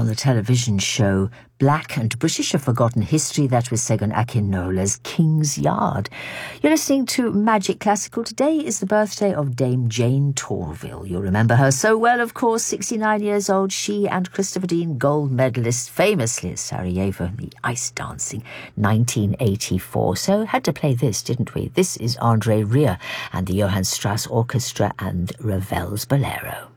on the television show Black and British A Forgotten History. That was Segun Akinola's King's Yard. You're listening to Magic Classical. Today is the birthday of Dame Jane Torville. You'll remember her so well, of course, 69 years old. She and Christopher Dean, gold medalist, famously at Sarajevo in the ice dancing, 1984. So had to play this, didn't we? This is Andre Rieu and the Johann Strauss Orchestra and Ravel's Bolero.